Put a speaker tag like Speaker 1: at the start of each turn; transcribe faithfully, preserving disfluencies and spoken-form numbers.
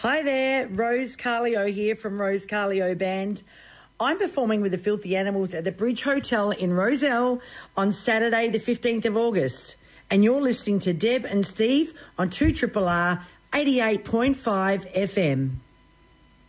Speaker 1: Hi there, Rose Carlio here from Rose Carlio Band. I'm performing with the Filthy Animals at the Bridge Hotel in Rozelle on Saturday the fifteenth of August. And you're listening to Deb and Steve on two R R R eighty-eight point five F M.